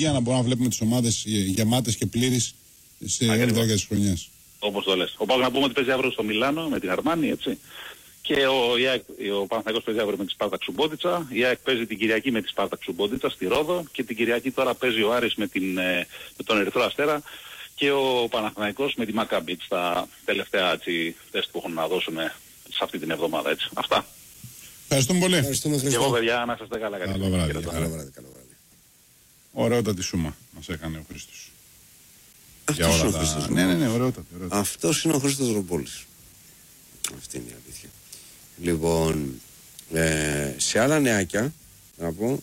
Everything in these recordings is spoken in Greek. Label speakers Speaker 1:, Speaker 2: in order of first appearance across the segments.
Speaker 1: νοσταλγία να μπορούμε να βλέπουμε τις ομάδες γεμάτες και πλήρεις σε όλη τη διάρκεια της χρονιάς.
Speaker 2: Όπως το λες. Ο Πάοκ να πούμε ότι παίζει αύριο στο Μιλάνο με την Αρμάνι, έτσι. Και ο Παναθηναϊκός παίζει αύριο με τη Σπάρτακ Σουμπότιτσα. Η ΑΕΚ παίζει την Κυριακή με τη Σπάρτακ Σουμπότιτσα στη Ρόδο. Και την Κυριακή τώρα παίζει ο Άρης με τον Ερυθρό Αστέρα. Και ο Παναθηναϊκός με τη Μακάμπι στα τελευταία τεστ που έχουν να δώσουν σε αυτή την εβδομάδα. Έτσι. Αυτά.
Speaker 1: Ευχαριστούμε πολύ.
Speaker 2: Και εγώ παιδιά να είστε καλά.
Speaker 1: Καλό βράδυ. Ωραιότατη σούμα μας έκανε ο Χρήστος.
Speaker 3: Αυτός είναι ο Χρήστος.
Speaker 1: Ναι, ωραιότατη.
Speaker 3: Αυτός είναι ο Χρήστος Ροπόλης. Αυτή είναι η αλήθεια. Λοιπόν, σε άλλα νεάκια, να πω,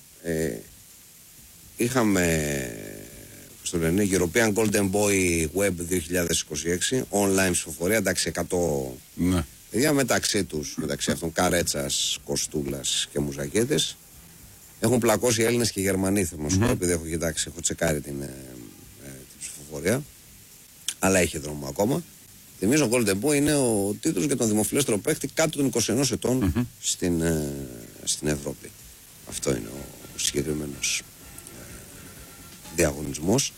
Speaker 3: είχαμε στο λένε European Golden Boy Web 2026, online ψηφοφορία, εντάξει 100 παιδιά μεταξύ τους, μεταξύ αυτών Καρέτσας, Κοστούλας και Μουζακέτες. Έχουν πλακώσει Έλληνες και Γερμανοί, θέλω να σου πω, επειδή έχω κοιτάξει, έχω τσεκάρει την ψηφοφορία, αλλά έχει δρόμο ακόμα. Θυμίζω, Golden Boy είναι ο τίτλος για τον δημοφιλέστερο παίκτη κάτω των 21 ετών στην Ευρώπη. Αυτό είναι ο συγκεκριμένος διαγωνισμός.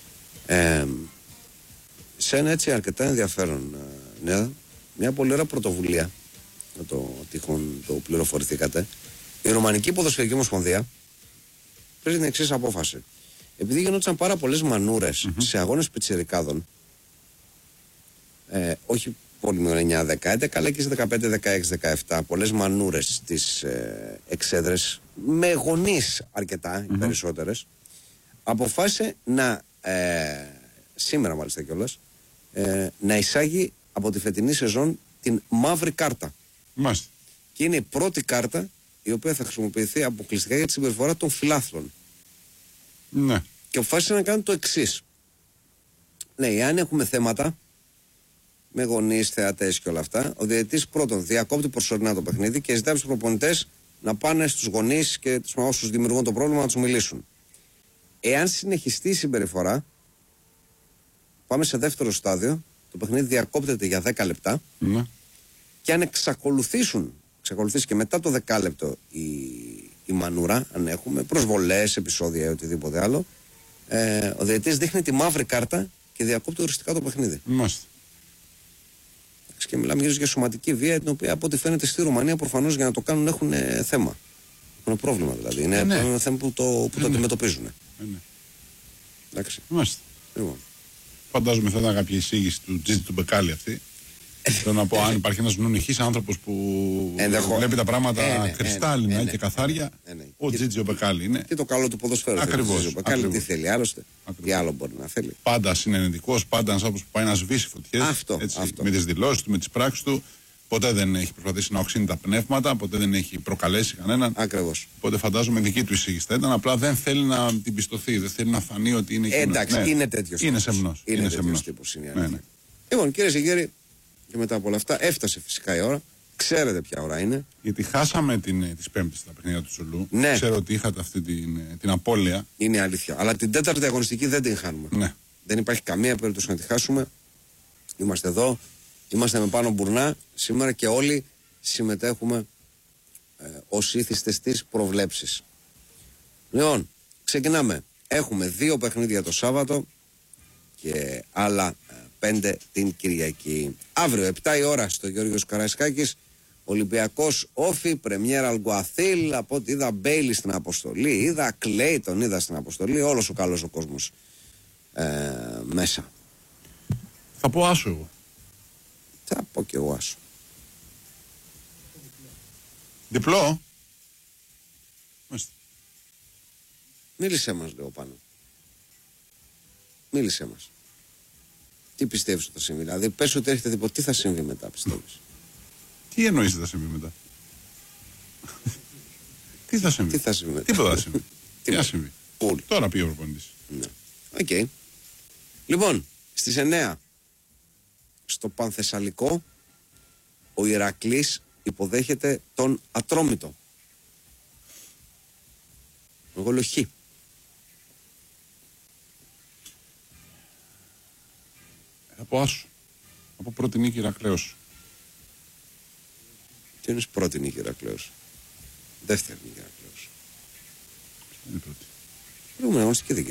Speaker 3: Σε ένα έτσι αρκετά ενδιαφέρον μια πολύ ωραία πρωτοβουλία, να το τυχόν το πληροφορηθήκατε. Η Ρουμανική Ποδοσφαιρική Ομοσπονδία παίζει την εξής απόφαση. Επειδή γινόντουσαν πάρα πολλές μανούρες σε αγώνες πιτσιρικάδων, όχι πολύ με 9-10, αλλά και σε 15-16-17, πολλές μανούρες στις εξέδρες, με γονείς αρκετά, οι περισσότερες, αποφάσισε να, σήμερα μάλιστα κιόλας, να εισάγει από τη φετινή σεζόν την μαύρη κάρτα.
Speaker 1: Μάλιστα.
Speaker 3: Και είναι η πρώτη κάρτα η οποία θα χρησιμοποιηθεί αποκλειστικά για τη συμπεριφορά των φιλάθλων.
Speaker 1: Ναι.
Speaker 3: Και αποφάσισε να κάνει το εξής. Ναι, αν έχουμε θέματα με γονείς, θεατές και όλα αυτά, ο διαιτητής πρώτον διακόπτει προσωρινά το παιχνίδι και ζητάει στους προπονητές να πάνε στους γονείς και όσους δημιουργούν το πρόβλημα να τους μιλήσουν. Εάν συνεχιστεί η συμπεριφορά, πάμε σε δεύτερο στάδιο, το παιχνίδι διακόπτεται για 10 λεπτά και αν εξακολουθήσει και μετά το 10 λεπτό η μανούρα, αν έχουμε προσβολές, επεισόδια ή οτιδήποτε άλλο, ο διαιτητής δείχνει τη μαύρη κάρτα και διακόπτει οριστικά το παιχνίδι.
Speaker 1: Μάλιστα.
Speaker 3: Και μιλάμε γύρω για σωματική βία, την οποία από ό,τι φαίνεται στη Ρουμανία προφανώς για να το κάνουν έχουν θέμα. Έχουν πρόβλημα δηλαδή. Είναι ένα θέμα που το αντιμετωπίζουν. Εντάξει.
Speaker 1: Μάλιστα.
Speaker 3: Λοιπόν.
Speaker 1: Φαντάζομαι θα ήταν κάποια εισήγηση του Τζίτζι του Μπεκάλη αυτή. Θέλω να πω, αν υπάρχει ένας νουνυχής άνθρωπος που βλέπει τα πράγματα κρυστάλλινα και καθάρια, ο Τζίτζι ο Μπεκάλη είναι.
Speaker 3: Και το καλό του ποδοσφαίρου.
Speaker 1: Ακριβώς.
Speaker 3: Ο Μπεκάλη τι θέλει, άλλωστε. Τι άλλο μπορεί να θέλει.
Speaker 1: Πάντα συνενετικός, πάντα ένας άνθρωπος που πάει να σβήσει φωτιές.
Speaker 3: Αυτό.
Speaker 1: Με τις δηλώσεις του, με τις πράξεις του. Ποτέ δεν έχει προσπαθήσει να οξύνει τα πνεύματα, ποτέ δεν έχει προκαλέσει κανέναν.
Speaker 3: Ακριβώς.
Speaker 1: Οπότε φαντάζομαι δική του εισήγηση θα ήταν. Απλά δεν θέλει να την πιστωθεί, δεν θέλει να φανεί ότι είναι κοινός.
Speaker 3: Εντάξει, είναι τέτοιος.
Speaker 1: Είναι σεμνός.
Speaker 3: Είναι τέτοιος τύπος. Λοιπόν, κυρίες και κύριοι, και μετά από όλα αυτά έφτασε φυσικά η ώρα. Ξέρετε ποια ώρα είναι.
Speaker 1: Γιατί χάσαμε τις Πέμπτες στα παιχνίδια του Τσολού.
Speaker 3: Ναι.
Speaker 1: Ξέρω ότι είχατε αυτή την απώλεια.
Speaker 3: Είναι αλήθεια. Αλλά την τέταρτη αγωνιστική δεν την χάνουμε.
Speaker 1: Ναι.
Speaker 3: Δεν υπάρχει καμία περίπτωση να τη χάσουμε. Είμαστε εδώ. Είμαστε με πάνω μπουρνά σήμερα και όλοι συμμετέχουμε ως ήθιστε στις προβλέψεις. Λοιπόν, ξεκινάμε. Έχουμε 2 παιχνίδια το Σάββατο και άλλα 5 την Κυριακή. Αύριο 7 η ώρα στο Γιώργος Καραϊσκάκης, Ολυμπιακός Όφι, Πρεμιέρα Αλγκουαθίλ. Από ό,τι είδα Μπέιλι στην αποστολή, είδα Κλέι, τον είδα στην αποστολή. Όλος ο καλός ο κόσμος μέσα.
Speaker 1: Θα πω άσο εγώ.
Speaker 3: Θα πω και εγώ άσο.
Speaker 1: Διπλό.
Speaker 3: Μίλησέ μας, λέω πάνω. Μίλησέ μας. Τι πιστεύεις ότι θα συμβεί? Δηλαδή πες ότι έρχεται διπλό, τι θα συμβεί μετά, πιστεύεις?
Speaker 1: Τι εννοείς θα συμβεί μετά? Τι θα συμβεί?
Speaker 3: Τι θα συμβεί μετά?
Speaker 1: Τίποτα θα συμβεί. Τι θα συμβεί? Τώρα πει ο προπονητής.
Speaker 3: Ναι. Οκ. Λοιπόν, στις 9 στο Πανθεσσαλικό ο Ηρακλής υποδέχεται τον Ατρόμητο. Εγώ λέω Χ.
Speaker 1: Από άσου. Από πρώτη νίκη Ηρακλέος.
Speaker 3: Τι είναι πρώτη νίκη Ηρακλέος? Δεύτερη νίκη Ηρακλέος.
Speaker 1: Είναι πρώτη.
Speaker 3: Προηγούμενη αγωνιστική